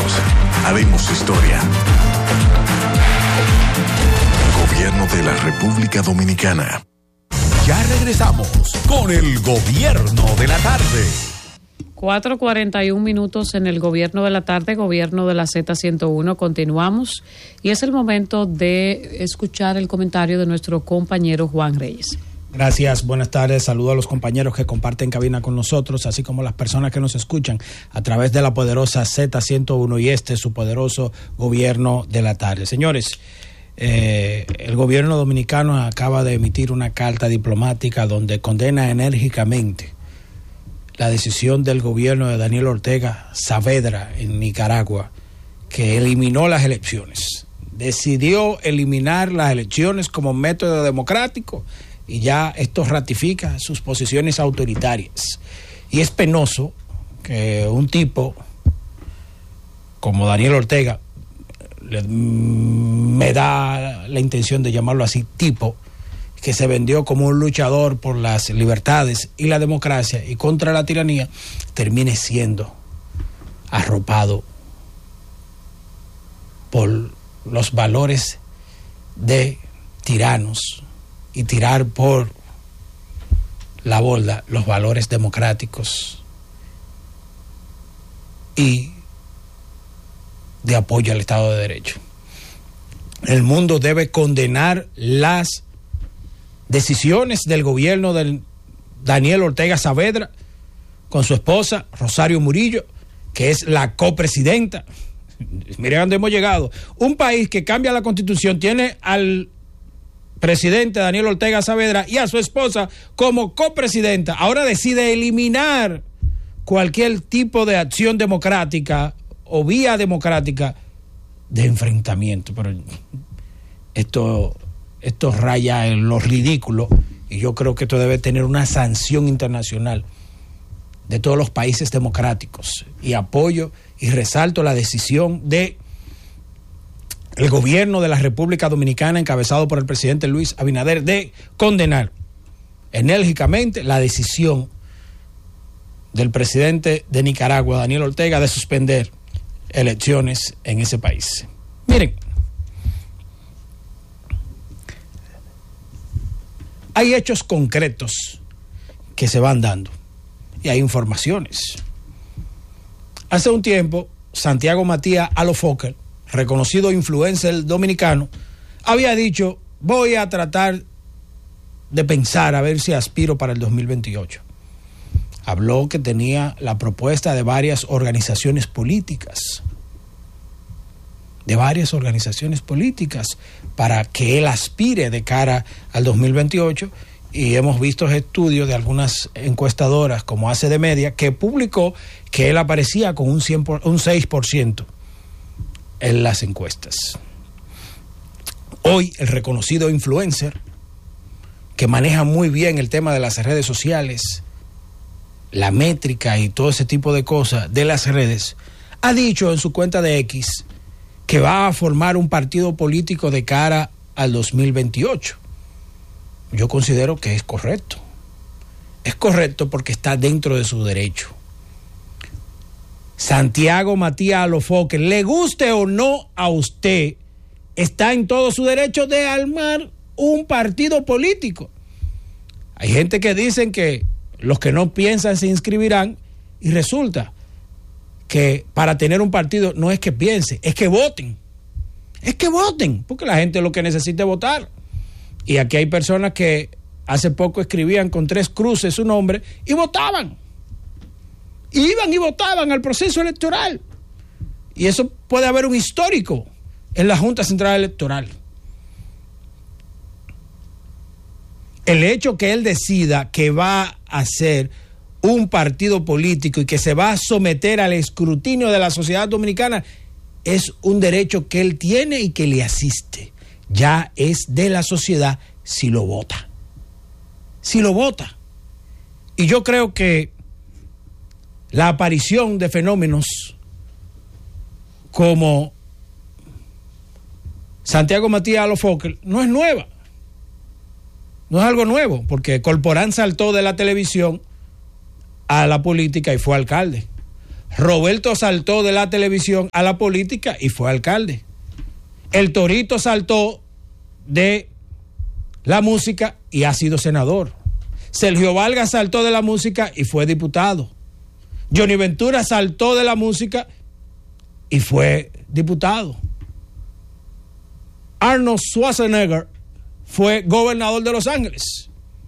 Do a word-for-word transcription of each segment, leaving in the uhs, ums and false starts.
Juntos, haremos historia. Gobierno de la República Dominicana. Ya regresamos con el Gobierno de la Tarde. cuatro cuarenta y un minutos en el Gobierno de la Tarde, Gobierno de la Z ciento uno. Continuamos y es el momento de escuchar el comentario de nuestro compañero Juan Reyes. Gracias, buenas tardes. Saludo a los compañeros que comparten cabina con nosotros, así como las personas que nos escuchan a través de la poderosa Z ciento uno y este su poderoso Gobierno de la Tarde. Señores, eh, el gobierno dominicano acaba de emitir una carta diplomática donde condena enérgicamente la decisión del gobierno de Daniel Ortega Saavedra en Nicaragua, que eliminó las elecciones. Decidió eliminar las elecciones como método democrático y ya esto ratifica sus posiciones autoritarias. Y es penoso que un tipo como Daniel Ortega, le, me da la intención de llamarlo así, tipo, que se vendió como un luchador por las libertades y la democracia y contra la tiranía, termine siendo arropado por los valores de tiranos y tirar por la borda los valores democráticos y de apoyo al Estado de Derecho. El mundo debe condenar las decisiones del gobierno de Daniel Ortega Saavedra con su esposa Rosario Murillo, que es la copresidenta. Miren a dónde hemos llegado. Un país que cambia la constitución tiene al presidente Daniel Ortega Saavedra y a su esposa como copresidenta. Ahora decide eliminar cualquier tipo de acción democrática o vía democrática de enfrentamiento. Pero esto, esto raya en lo ridículo y yo creo que esto debe tener una sanción internacional de todos los países democráticos, y apoyo y resalto la decisión de el gobierno de la República Dominicana, encabezado por el presidente Luis Abinader, de condenar enérgicamente la decisión del presidente de Nicaragua, Daniel Ortega, de suspender elecciones en ese país. Miren, hay hechos concretos que se van dando y hay informaciones. Hace un tiempo, Santiago Matías Alofoque, reconocido influencer dominicano, había dicho: voy a tratar de pensar a ver si aspiro para el dos mil veintiocho. Habló que tenía la propuesta de varias organizaciones políticas, de varias organizaciones políticas para que él aspire de cara al dos mil veintiocho, y hemos visto estudios de algunas encuestadoras como A C D Media que publicó que él aparecía con un, cien por, un seis por ciento en las encuestas. Hoy el reconocido influencer que maneja muy bien el tema de las redes sociales, la métrica y todo ese tipo de cosas de las redes, ha dicho en su cuenta de X que va a formar un partido político de cara al dos mil veintiocho. Yo considero que es correcto. Es correcto porque está dentro de su derecho. Santiago Matías Alofoque, le guste o no a usted, está en todo su derecho de armar un partido político. Hay gente que dicen que los que no piensan se inscribirán, y resulta que para tener un partido no es que piense, es que voten. Es que voten, porque la gente lo que necesita es votar. Y aquí hay personas que hace poco escribían con tres cruces su nombre y votaban. Iban y votaban al proceso electoral. Y eso puede haber un histórico en la Junta Central Electoral. El hecho que él decida que va a hacer un partido político y que se va a someter al escrutinio de la sociedad dominicana es un derecho que él tiene y que le asiste. Ya es de la sociedad si lo vota. Si lo vota. Y yo creo que la aparición de fenómenos como Santiago Matías Alofoque no es nueva. No es algo nuevo, porque Corporán saltó de la televisión a la política y fue alcalde. Roberto saltó de la televisión a la política y fue alcalde. El Torito saltó de la música y ha sido senador. Sergio Vargas saltó de la música y fue diputado. Johnny Ventura saltó de la música y fue diputado. Arnold Schwarzenegger fue gobernador de Los Ángeles.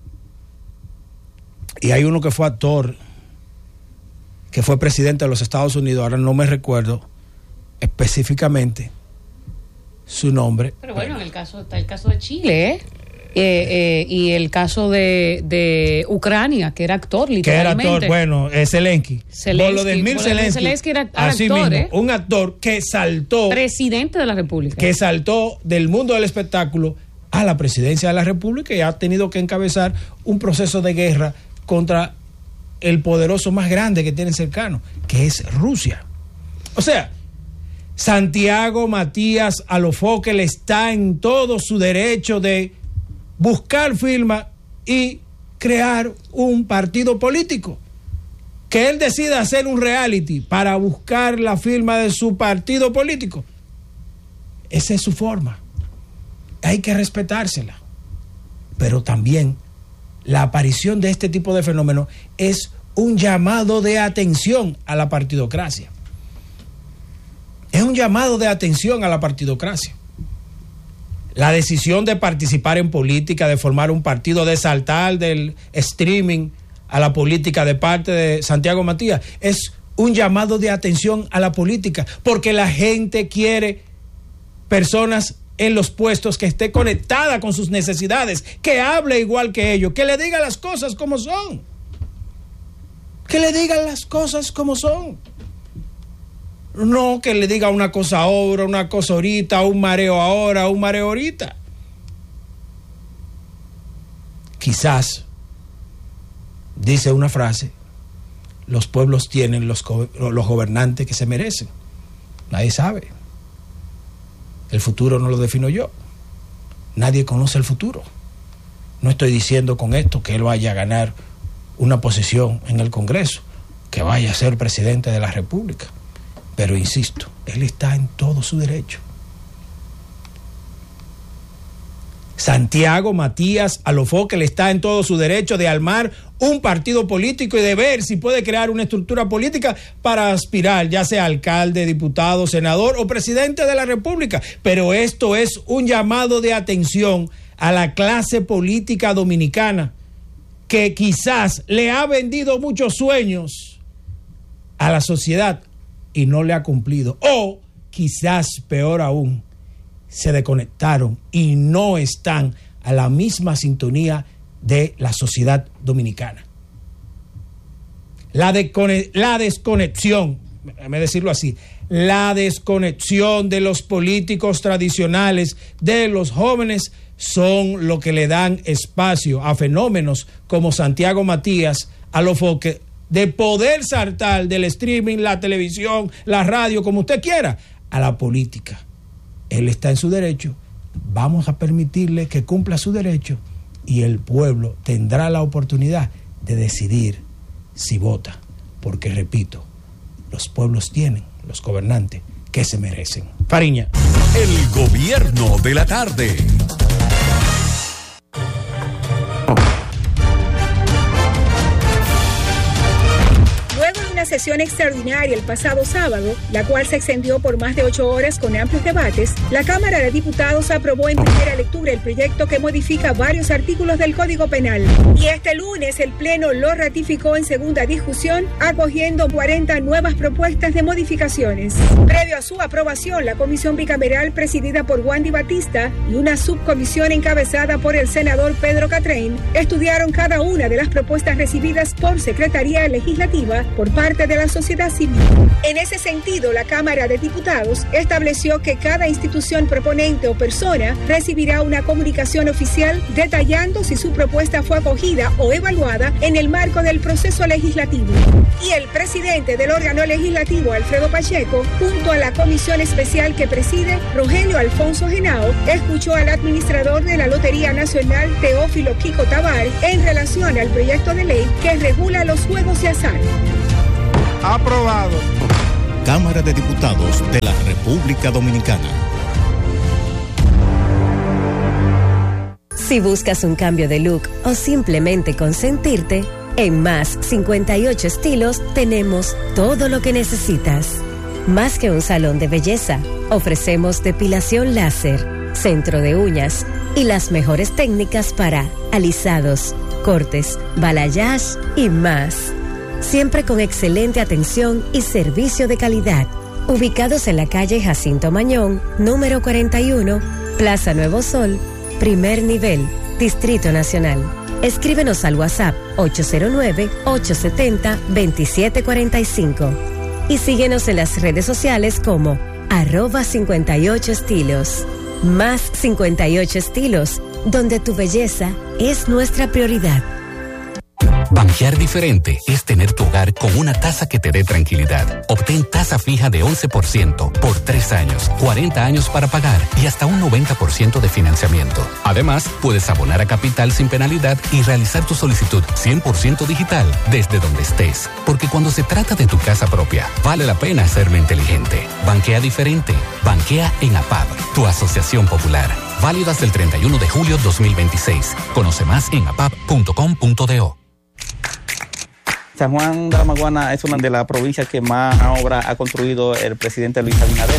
Y hay uno que fue actor, que fue presidente de los Estados Unidos, ahora no me recuerdo específicamente su nombre. Pero bueno, en el caso está el caso de Chile, ¿eh? Eh, eh, y el caso de, de Ucrania, que era actor, literalmente. Que era actor, bueno, eh, Zelensky. Zelensky. Volodymyr Zelensky. Zelensky era, era así actor, mismo, ¿eh? Un actor que saltó. Presidente de la República. Que saltó del mundo del espectáculo a la presidencia de la República y ha tenido que encabezar un proceso de guerra contra el poderoso más grande que tienen cercano, que es Rusia. O sea, Santiago Matías Alofoque está en todo su derecho de buscar firma y crear un partido político. Que él decida hacer un reality para buscar la firma de su partido político. Esa es su forma. Hay que respetársela. Pero también la aparición de este tipo de fenómenos es un llamado de atención a la partidocracia. Es un llamado de atención a la partidocracia. La decisión de participar en política, de formar un partido, de saltar del streaming a la política de parte de Santiago Matías, es un llamado de atención a la política, porque la gente quiere personas en los puestos que esté conectada con sus necesidades, que hable igual que ellos, que le diga las cosas como son. Que le digan las cosas como son. No que le diga una cosa ahora, una cosa ahorita, un mareo ahora, un mareo ahorita. Quizás, dice una frase, los pueblos tienen los, los gobernantes que se merecen. Nadie sabe. El futuro no lo defino yo. Nadie conoce el futuro. No estoy diciendo con esto que él vaya a ganar una posición en el Congreso, que vaya a ser presidente de la República. Pero insisto, él está en todo su derecho. Santiago Matías Alofoque está en todo su derecho de armar un partido político y de ver si puede crear una estructura política para aspirar, ya sea alcalde, diputado, senador o presidente de la República. Pero esto es un llamado de atención a la clase política dominicana, que quizás le ha vendido muchos sueños a la sociedad y no le ha cumplido. O quizás, peor aún, se desconectaron y no están a la misma sintonía de la sociedad dominicana. La, descone- la desconexión, déjame decirlo así, la desconexión de los políticos tradicionales de los jóvenes son lo que le dan espacio a fenómenos como Santiago Matías Alofoque, de poder saltar del streaming, la televisión, la radio, como usted quiera, a la política. Él está en su derecho, vamos a permitirle que cumpla su derecho y el pueblo tendrá la oportunidad de decidir si vota, porque repito, los pueblos tienen los gobernantes que se merecen. Fariña. El gobierno de la tarde. Sesión extraordinaria el pasado sábado, la cual se extendió por más de ocho horas con amplios debates, la Cámara de Diputados aprobó en primera lectura el proyecto que modifica varios artículos del Código Penal. Y este lunes el Pleno lo ratificó en segunda discusión, acogiendo cuarenta nuevas propuestas de modificaciones. Previo a su aprobación, la Comisión Bicameral presidida por Wandy Batista y una subcomisión encabezada por el senador Pedro Catrén estudiaron cada una de las propuestas recibidas por Secretaría Legislativa por parte de la sociedad civil. En ese sentido, la Cámara de Diputados estableció que cada institución proponente o persona recibirá una comunicación oficial detallando si su propuesta fue acogida o evaluada en el marco del proceso legislativo. Y el presidente del órgano legislativo, Alfredo Pacheco, junto a la comisión especial que preside, Rogelio Alfonso Henao, escuchó al administrador de la Lotería Nacional, Teófilo Kiko Tabar, en relación al proyecto de ley que regula los juegos de azar. Aprobado. Cámara de Diputados de la República Dominicana. Si buscas un cambio de look o simplemente consentirte, en Más cincuenta y ocho Estilos tenemos todo lo que necesitas. Más que un salón de belleza, ofrecemos depilación láser, centro de uñas y las mejores técnicas para alisados, cortes, balayage y más. Siempre con excelente atención y servicio de calidad. Ubicados en la calle Jacinto Mañón, número cuarenta y uno, Plaza Nuevo Sol, primer nivel, Distrito Nacional. Escríbenos al WhatsApp ocho cero nueve, ocho siete cero, dos siete cuatro cinco y síguenos en las redes sociales como arroba cincuenta y ocho estilos. Más cincuenta y ocho Estilos, donde tu belleza es nuestra prioridad. Banjear diferente es tener tu hogar con una tasa que te dé tranquilidad. Obtén tasa fija de once por ciento por tres años, cuarenta años para pagar y hasta un noventa por ciento de financiamiento. Además, puedes abonar a capital sin penalidad y realizar tu solicitud cien por ciento digital desde donde estés. Porque cuando se trata de tu casa propia, vale la pena hacerlo inteligente. Banquea diferente. Banquea en A P A B, tu asociación popular. Válido hasta el treinta y uno de julio dos mil veintiséis. Conoce más en apap punto com punto do. San Juan de la Maguana es una de las provincias que más obra ha construido el presidente Luis Abinader.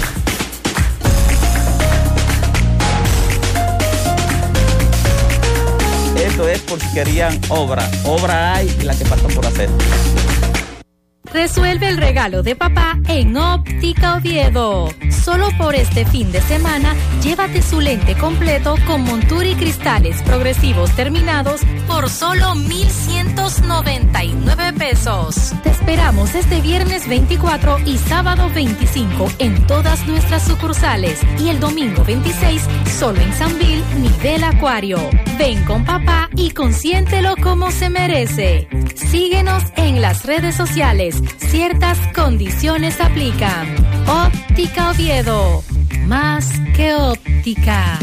Esto es por si querían obra. Obra hay y la que falta por hacer. Resuelve el regalo de papá en Óptica Oviedo. Solo por este fin de semana, llévate su lente completo con montura y cristales progresivos terminados por solo mil ciento noventa y nueve pesos. Te esperamos este viernes veinticuatro y sábado veinticinco en todas nuestras sucursales y el domingo veintiséis solo en Sanville, nivel Acuario. Ven con papá y consiéntelo como se merece. Síguenos en las redes sociales. Ciertas condiciones aplican. Óptica Oviedo. Más que óptica.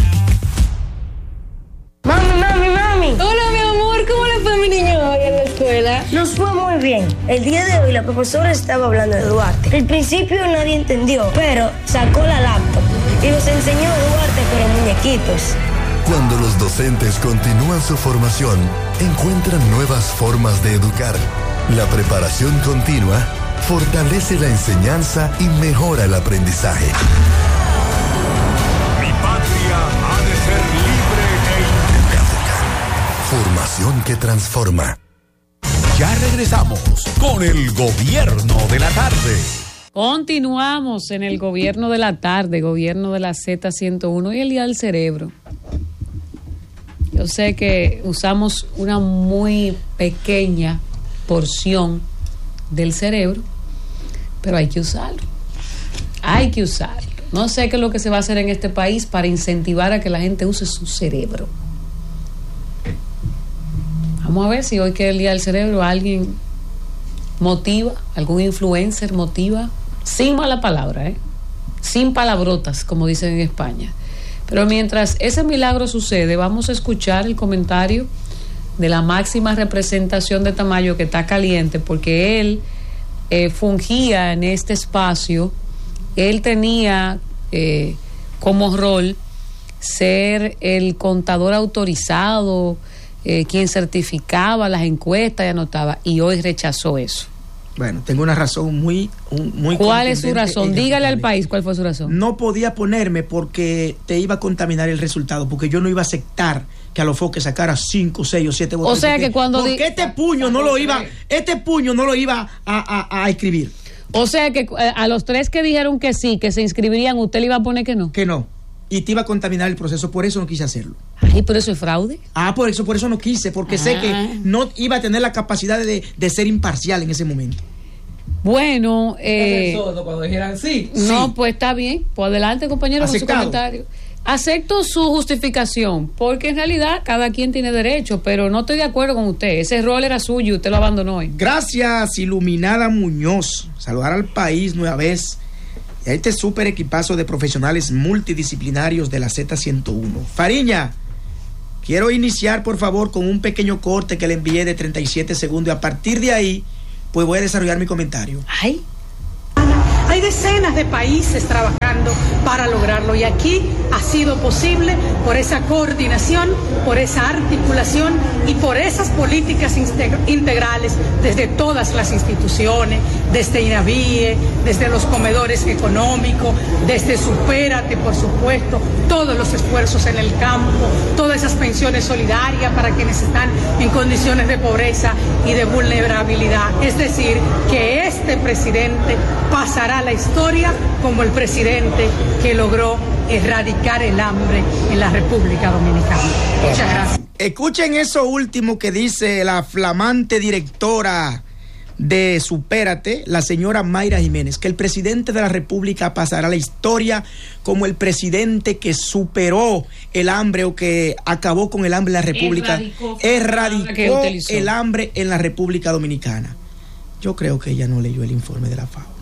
Mami, mami, mami. Hola, mi amor. ¿Cómo le fue a mi niño hoy en la escuela? Nos fue muy bien. El día de hoy la profesora estaba hablando de Duarte. Al principio nadie entendió, pero sacó la laptop y nos enseñó Duarte con muñequitos. Cuando los docentes continúan su formación, encuentran nuevas formas de educar. La preparación continua fortalece la enseñanza y mejora el aprendizaje. Mi patria ha de ser libre e independiente. Formación que transforma. Ya regresamos con el gobierno de la tarde. Continuamos en el gobierno de la tarde, gobierno de la Z ciento uno y el día del cerebro. Yo sé que usamos una muy pequeña porción del cerebro, pero hay que usarlo. Hay que usarlo. No sé qué es lo que se va a hacer en este país para incentivar a que la gente use su cerebro. Vamos a ver si hoy que es el día del cerebro alguien motiva, algún influencer motiva, sin mala palabra, ¿eh? Sin palabrotas, como dicen en España. Pero mientras ese milagro sucede, vamos a escuchar el comentario de la máxima representación de Tamayo, que está caliente porque él eh, fungía en este espacio. Él tenía eh, como rol ser el contador autorizado, eh, quien certificaba las encuestas y anotaba, y hoy rechazó eso. Bueno, tengo una razón muy, muy ¿Cuál es su razón? Dígale al país cuál fue su razón. No podía ponerme porque te iba a contaminar el resultado, porque yo no iba a aceptar que Alofoque sacara cinco, seis o siete votos. O sea porque, que cuando porque di... este puño no lo iba, este puño no lo iba a, a, a escribir. O sea que a los tres que dijeron que sí, que se inscribirían, usted le iba a poner que no. Que no. Y te iba a contaminar el proceso, por eso no quise hacerlo. Ay, ¿por eso es fraude? Ah, por eso, por eso no quise, porque ah. sé que no iba a tener la capacidad de, de ser imparcial en ese momento. Bueno, eh, cuando dijeran sí. No, sí. Pues está bien. Pues adelante, compañero, con su comentario. Acepto su justificación, porque en realidad cada quien tiene derecho, pero no estoy de acuerdo con usted. Ese rol era suyo, usted lo abandonó hoy. Gracias, Iluminada Muñoz. Saludar al país nueva vez. Y a este súper equipazo de profesionales multidisciplinarios de la Z ciento uno. Fariña, quiero iniciar por favor con un pequeño corte que le envié de treinta y siete segundos y a partir de ahí pues voy a desarrollar mi comentario. Ay. Hay decenas de países trabajando para lograrlo y aquí ha sido posible por esa coordinación, por esa articulación y por esas políticas integrales desde todas las instituciones, desde INAVIE, desde los comedores económicos, desde Supérate, por supuesto, todos los esfuerzos en el campo, todas esas pensiones solidarias para quienes están en condiciones de pobreza y de vulnerabilidad. Es decir, que este presidente pasará a la historia como el presidente que logró erradicar el hambre en la República Dominicana. Muchas gracias. Escuchen eso último que dice la flamante directora de Supérate, la señora Mayra Jiménez, que el presidente de la República pasará a la historia como el presidente que superó el hambre o que acabó con el hambre en la República, erradicó, erradicó el hambre en la República Dominicana. Yo creo que ella no leyó el informe de la FAO.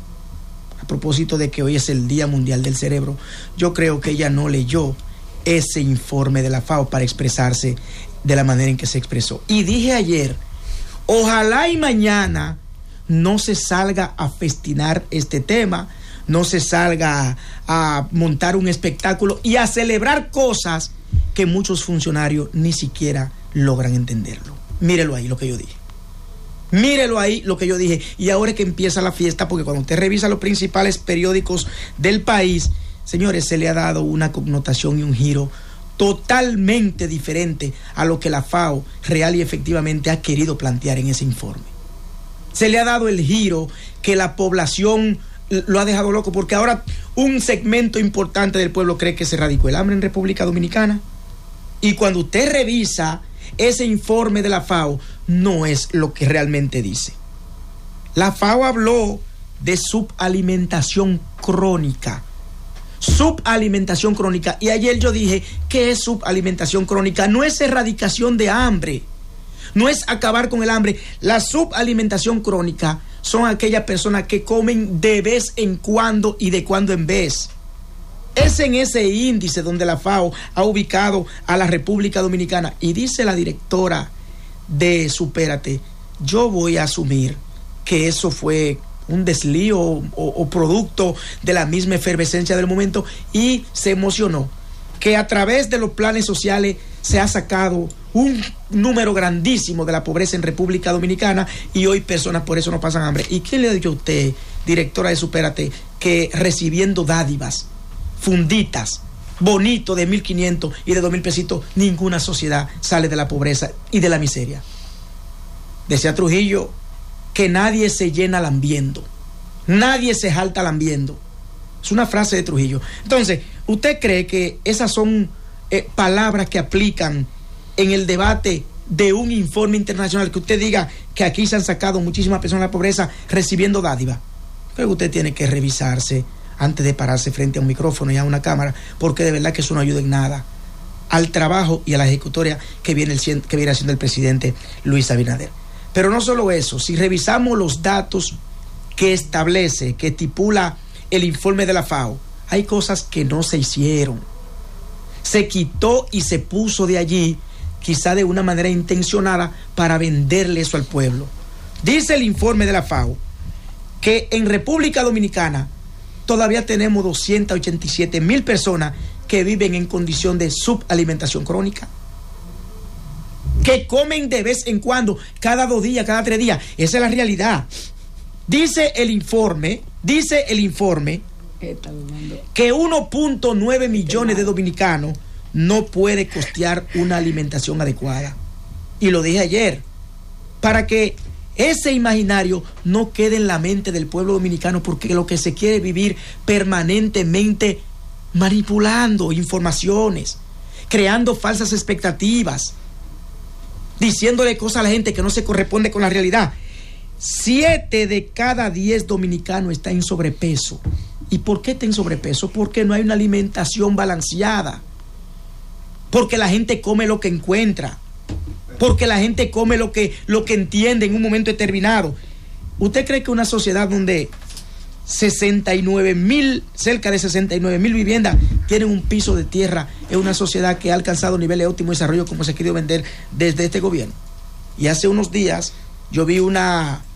A propósito de que hoy es el Día Mundial del Cerebro, yo creo que ella no leyó ese informe de la FAO para expresarse de la manera en que se expresó. Y dije ayer, ojalá y mañana no se salga a festinar este tema, no se salga a, a montar un espectáculo y a celebrar cosas que muchos funcionarios ni siquiera logran entenderlo. Mírelo ahí lo que yo dije. Mírelo ahí lo que yo dije. Y ahora es que empieza la fiesta, porque cuando usted revisa los principales periódicos del país, señores, se le ha dado una connotación y un giro totalmente diferente a lo que la FAO real y efectivamente ha querido plantear en ese informe. Se le ha dado el giro que la población lo ha dejado loco, porque ahora un segmento importante del pueblo cree que se erradicó el hambre en República Dominicana. Y cuando usted revisa ese informe de la FAO, no es lo que realmente dice. La FAO habló de subalimentación crónica. Subalimentación crónica. Y ayer yo dije, ¿qué es subalimentación crónica? No es erradicación de hambre, no es acabar con el hambre. La subalimentación crónica son aquellas personas que comen de vez en cuando y de cuando en vez. Es en ese índice donde la FAO ha ubicado a la República Dominicana. Y dice la directora de Supérate, yo voy a asumir que eso fue un deslío o, o producto de la misma efervescencia del momento, y se emocionó que a través de los planes sociales se ha sacado un número grandísimo de la pobreza en República Dominicana y hoy personas por eso no pasan hambre. ¿Y quién le ha dicho a usted, directora de Supérate, que recibiendo dádivas, funditas, bonito de mil quinientos y de dos mil pesitos, ninguna sociedad sale de la pobreza y de la miseria? Decía Trujillo que nadie se llena lambiendo, nadie se jalta lambiendo. Es una frase de Trujillo. Entonces, ¿usted cree que esas son eh, palabras que aplican en el debate de un informe internacional? Que usted diga que aquí se han sacado muchísimas personas de la pobreza recibiendo dádivas. Creo que usted tiene que revisarse antes de pararse frente a un micrófono y a una cámara, porque de verdad que eso no ayuda en nada al trabajo y a la ejecutoria que viene, el, que viene haciendo el presidente Luis Abinader. Pero no solo eso, si revisamos los datos que establece, que estipula el informe de la FAO, hay cosas que no se hicieron. Se quitó y se puso de allí, quizá de una manera intencionada, para venderle eso al pueblo. Dice el informe de la FAO que en República Dominicana todavía tenemos doscientas ochenta y siete mil personas que viven en condición de subalimentación crónica, que comen de vez en cuando, cada dos días, cada tres días. Esa es la realidad. Dice el informe, dice el informe que uno punto nueve millones de dominicanos no puede costear una alimentación adecuada. Y lo dije ayer, para que ese imaginario no quede en la mente del pueblo dominicano, porque lo que se quiere es vivir permanentemente manipulando informaciones, creando falsas expectativas, diciéndole cosas a la gente que no se corresponde con la realidad. Siete de cada diez dominicanos está en sobrepeso. ¿Y por qué está en sobrepeso? Porque no hay una alimentación balanceada, porque la gente come lo que encuentra, porque la gente come lo que, lo que entiende en un momento determinado. ¿Usted cree que una sociedad donde sesenta y nueve mil, cerca de sesenta y nueve mil viviendas tienen un piso de tierra, es una sociedad que ha alcanzado niveles de óptimo desarrollo como se ha querido vender desde este gobierno? Y hace unos días yo vi una,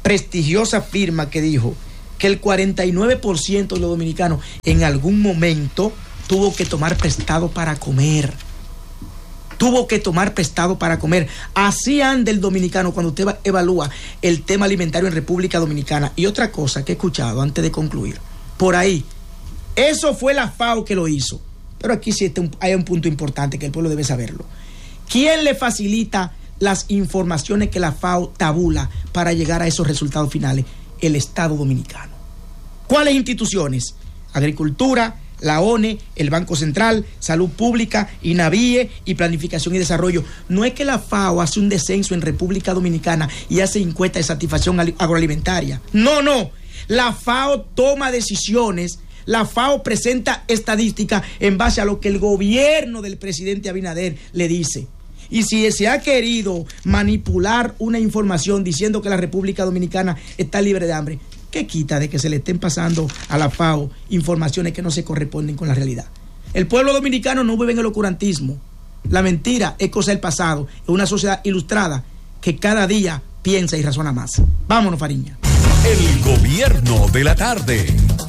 prestigiosa firma que dijo que el cuarenta y nueve por ciento de los dominicanos en algún momento tuvo que tomar prestado para comer. Tuvo que tomar prestado para comer. Así anda el dominicano cuando usted evalúa el tema alimentario en República Dominicana. Y otra cosa que he escuchado antes de concluir, por ahí, eso fue la FAO que lo hizo. Pero aquí sí hay un punto importante que el pueblo debe saberlo. ¿Quién le facilita las informaciones que la FAO tabula para llegar a esos resultados finales? El Estado Dominicano. ¿Cuáles instituciones? Agricultura, la O N E, el Banco Central, Salud Pública, INAVIE y Planificación y Desarrollo. No es que la FAO hace un descenso en República Dominicana y hace encuesta de satisfacción agroalimentaria. No, no. La FAO toma decisiones, la FAO presenta estadísticas en base a lo que el gobierno del presidente Abinader le dice. Y si se ha querido manipular una información diciendo que la República Dominicana está libre de hambre, ¿qué quita de que se le estén pasando a la FAO informaciones que no se corresponden con la realidad? El pueblo dominicano no vive en el oscurantismo. La mentira es cosa del pasado. Es una sociedad ilustrada que cada día piensa y razona más. Vámonos, Fariña. El gobierno de la tarde.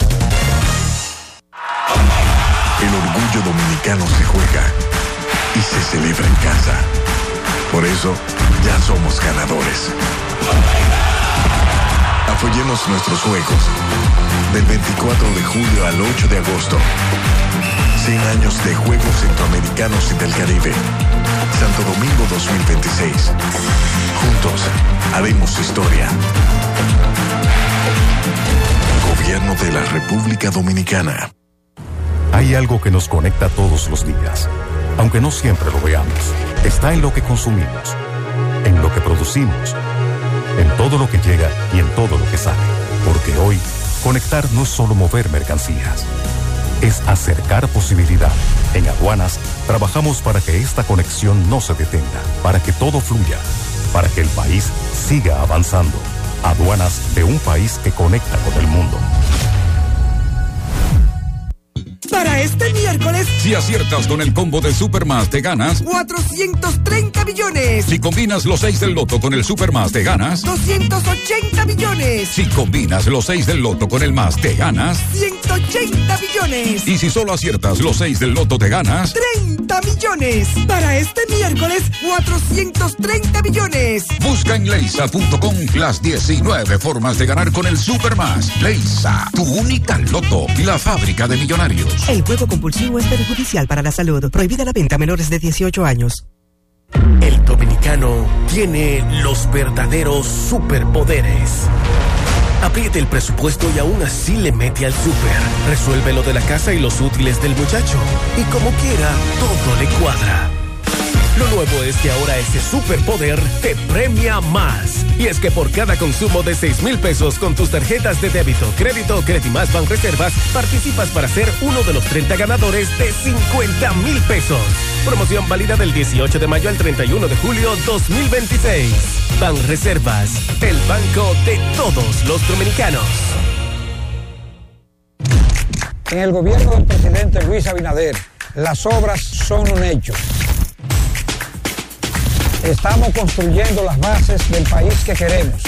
El orgullo dominicano se juega y se celebra en casa. Por eso, ya somos ganadores. Apoyemos nuestros juegos. Del veinticuatro de julio al ocho de agosto. cien años de Juegos Centroamericanos y del Caribe. Santo Domingo dos mil veintiséis. Juntos, haremos historia. Gobierno de la República Dominicana. Hay algo que nos conecta todos los días, aunque no siempre lo veamos. Está en lo que consumimos, en lo que producimos, en todo lo que llega y en todo lo que sale. Porque hoy, conectar no es solo mover mercancías, es acercar posibilidad. En Aduanas, trabajamos para que esta conexión no se detenga, para que todo fluya, para que el país siga avanzando. Aduanas de un país que conecta con el mundo. Para este miércoles, si aciertas con el combo de Supermás, te ganas cuatrocientos treinta millones. Si combinas los seis del loto con el Supermás, te ganas doscientos ochenta millones. Si combinas los seis del loto con el más, te ganas ciento ochenta millones. Y si solo aciertas los seis del loto, te ganas treinta millones. Para este miércoles, cuatrocientos treinta millones. Busca en leisa punto com las diecinueve formas de ganar con el Supermás. Leisa, tu única loto, la fábrica de millonarios. El juego compulsivo es perjudicial para la salud. Prohibida la venta a menores de dieciocho años. El dominicano tiene los verdaderos superpoderes. Apriete el presupuesto y aún así le mete al súper. Resuelve lo de la casa y los útiles del muchacho. Y como quiera, todo le cuadra. Lo nuevo es que ahora ese superpoder te premia más. Y es que por cada consumo de seis mil pesos con tus tarjetas de débito, crédito o Credimas Banreservas, participas para ser uno de los treinta ganadores de cincuenta mil pesos. Promoción válida del dieciocho de mayo al treinta y uno de julio dos mil veintiséis. Banreservas, el banco de todos los dominicanos. En el gobierno del presidente Luis Abinader, las obras son un hecho. Estamos construyendo las bases del país que queremos.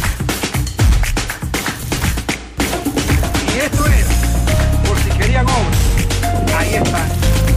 Y esto era, por si querían obras, ahí están.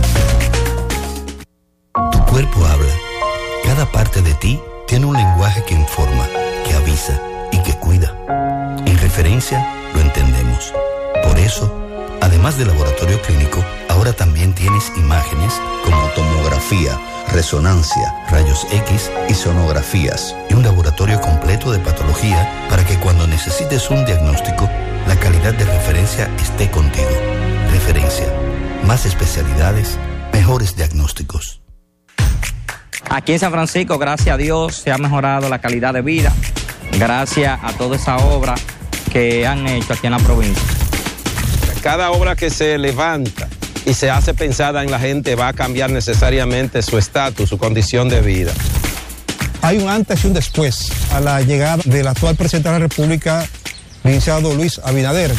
Tu cuerpo habla. Cada parte de ti tiene un lenguaje que informa, que avisa y que cuida. En Referencia lo entendemos. Por eso, además del laboratorio clínico, ahora también tienes imágenes como tomografía, resonancia, rayos X y sonografías, y un laboratorio completo de patología para que cuando necesites un diagnóstico, la calidad de Referencia esté contigo. Referencia, más especialidades, mejores diagnósticos. Aquí en San Francisco, gracias a Dios, se ha mejorado la calidad de vida, gracias a toda esa obra que han hecho aquí en la provincia. Cada obra que se levanta y se hace pensada en la gente va a cambiar necesariamente su estatus, su condición de vida. Hay un antes y un después a la llegada del actual presidente de la República, licenciado Luis Abinader.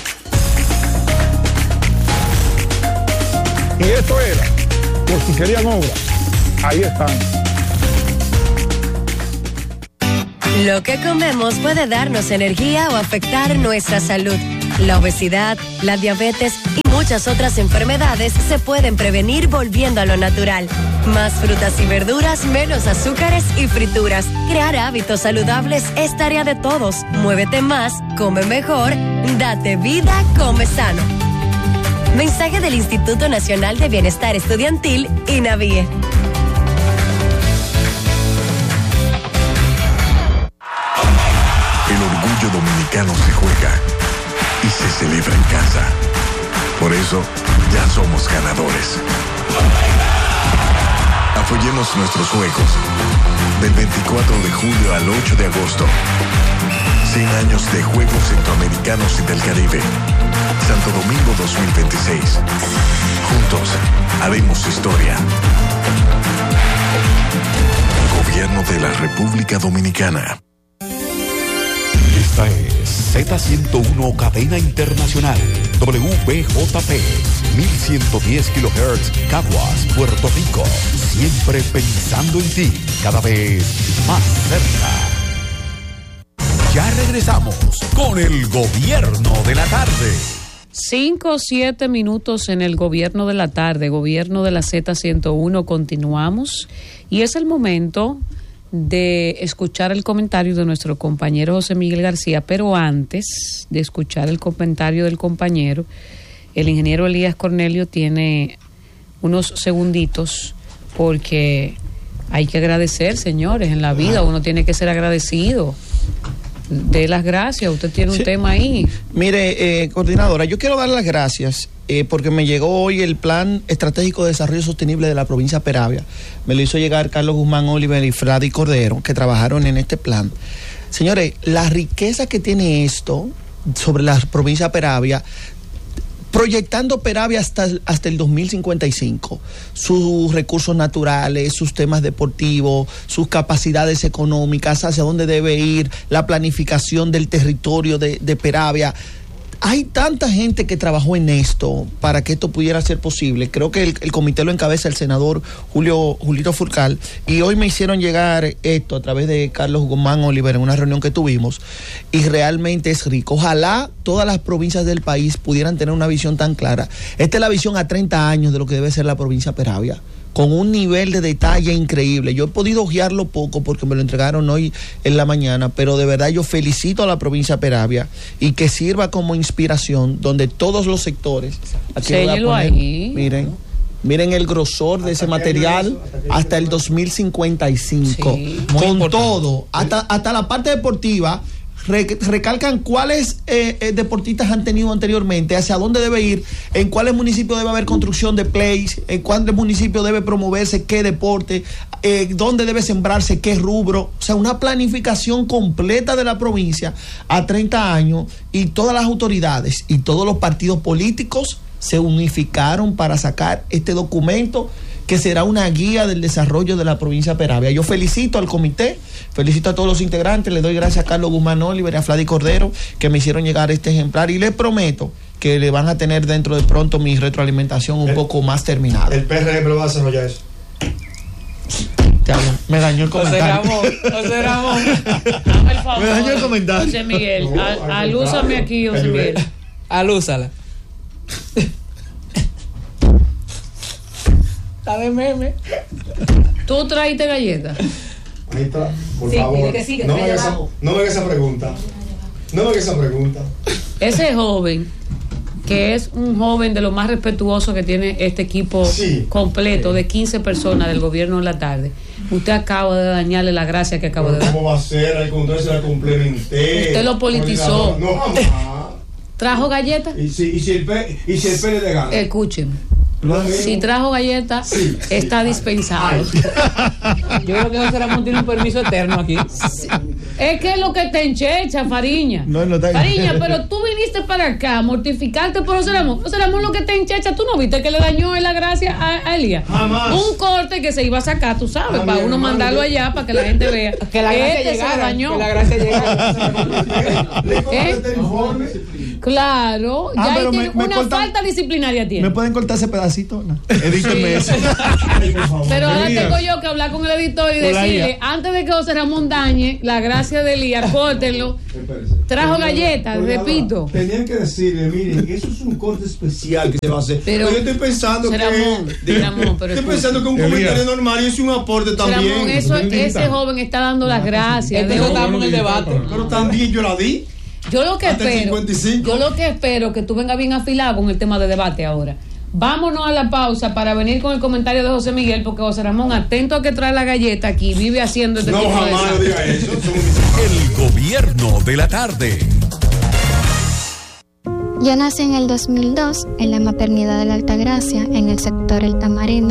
Y esto era, por si querían obras, ahí están. Lo que comemos puede darnos energía o afectar nuestra salud. La obesidad, la diabetes y muchas otras enfermedades se pueden prevenir volviendo a lo natural. Más frutas y verduras, menos azúcares y frituras. Crear hábitos saludables es tarea de todos. Muévete más, come mejor, date vida, come sano. Mensaje del Instituto Nacional de Bienestar Estudiantil, INAVIE. El orgullo dominicano se juega y se celebra en casa. Por eso, ya somos ganadores. Apoyemos nuestros juegos. Del veinticuatro de julio al ocho de agosto. cien años de Juegos Centroamericanos y del Caribe. Santo Domingo dos mil veintiséis. Juntos, haremos historia. Gobierno de la República Dominicana. Esta es Z ciento uno Cadena Internacional, W B J P, mil ciento diez kilohertz, Caguas, Puerto Rico. Siempre pensando en ti, cada vez más cerca. Ya regresamos con el Gobierno de la Tarde. Cinco o siete minutos en el Gobierno de la Tarde, Gobierno de la Z ciento uno, continuamos. Y es el momento de escuchar el comentario de nuestro compañero José Miguel García, pero antes de escuchar el comentario del compañero, el ingeniero Elías Cornelio tiene unos segunditos, porque hay que agradecer, señores, en la vida uno tiene que ser agradecido. De las gracias, usted tiene un sí. tema ahí. Mire, eh, coordinadora, yo quiero dar las gracias eh, porque me llegó hoy el Plan Estratégico de Desarrollo Sostenible de la provincia de Peravia. Me lo hizo llegar Carlos Guzmán Oliver y Freddy Cordero, que trabajaron en este plan. Señores, la riqueza que tiene esto sobre la provincia de Peravia, proyectando Peravia hasta, hasta el dos mil cincuenta y cinco, sus recursos naturales, sus temas deportivos, sus capacidades económicas, hacia dónde debe ir, la planificación del territorio de, de Peravia. Hay tanta gente que trabajó en esto para que esto pudiera ser posible. Creo que el, el comité lo encabeza el senador Julio Julito Furcal, y hoy me hicieron llegar esto a través de Carlos Guzmán Oliver en una reunión que tuvimos, y realmente es rico. Ojalá todas las provincias del país pudieran tener una visión tan clara. Esta es la visión a treinta años de lo que debe ser la provincia de Peravia, con un nivel de detalle increíble. Yo he podido ojearlo poco porque me lo entregaron hoy en la mañana, pero de verdad yo felicito a la provincia de Peravia, y que sirva como inspiración donde todos los sectores, aquí voy a poner, ahí. miren, miren el grosor de ese material hasta el dos mil cincuenta y cinco, sí, con importante. Todo, hasta, hasta la parte deportiva. Recalcan cuáles eh, eh, deportistas han tenido anteriormente, hacia dónde debe ir, en cuáles municipios debe haber construcción de plays, en cuáles municipios debe promoverse qué deporte, eh, dónde debe sembrarse qué rubro. O sea, una planificación completa de la provincia a treinta años, y todas las autoridades y todos los partidos políticos se unificaron para sacar este documento que será una guía del desarrollo de la provincia de Peravia. Yo felicito al comité, felicito a todos los integrantes, le doy gracias a Carlos Guzmán Oliver y a Freddy Cordero, que me hicieron llegar este ejemplar, y les prometo que le van a tener dentro de pronto mi retroalimentación un el, poco más terminada. El P R M lo va a desarrollar eso. Me dañó el comentario. José Ramón, José Ramón. Dame el favor. Me dañó el comentario. José Miguel, no, alúzame aquí, José Miguel. Alúzala. De meme. ¿Tú traíste galletas? Ahí está, por sí, favor. Que sí, que no, me haga esa, no me haga esa pregunta. No me haga esa pregunta. Ese joven, que es un joven de lo más respetuoso que tiene este equipo sí, completo sí. de quince personas del Gobierno de la Tarde, usted acaba de dañarle la gracia que acaba de dar. ¿Cómo va a ser? Ahí con usted se la complementé. Usted lo politizó. No, jamás. ¿Trajo galletas? ¿Y si, y si el P y si el P le gana? Escúcheme. Si trajo galletas, sí, está sí. dispensado. Yo creo que José Ramón tiene un permiso eterno aquí. Sí. Es que es lo que te enchecha, Fariña. No, no está... Fariña, pero tú viniste para acá a mortificarte por José Ramón. José Ramón, lo que te enchecha, ¿tú no viste que le dañó en la gracia a, a Elías? Jamás. Un corte que se iba a sacar, tú sabes, para uno mandarlo allá para que la gente vea que la gracia este llegara, se dañó. Que la gracia llegara. ¿Eh? Claro, Ah, ya ahí pero tiene- me- me una cortan- falta disciplinaria tiene. ¿Me pueden cortar ese pedacito? No. Edítenme Sí. eso. Ay, por favor. Pero ahora Elías. tengo yo que hablar con el editor y Con la decirle, I A. antes de que José Ramón dañe la gracia de Elías, córtenlo. Trajo galletas, repito. Tenían que decirle, miren, eso es un corte especial que se va a hacer. Pero- Pero yo estoy pensando José que. Ramón, José Ramón, pero estoy escucha. pensando que un Elías. comentario normal y es un aporte también. Ramón, eso, ese joven está dando las gracias. Este de- no estamos en el debate. Pero también yo la di. Yo lo que Hasta el espero, cincuenta y cinco. yo lo que espero que tú vengas bien afilado con el tema de debate ahora. Vámonos a la pausa para venir con el comentario de José Miguel, porque José Ramón, atento a que trae la galleta aquí, vive haciendo este No, tipo de jamás cosas. lo diga eso. El gobierno de la tarde. Yo nací en el dos mil dos en la maternidad de la Altagracia, en el sector El Tamarindo.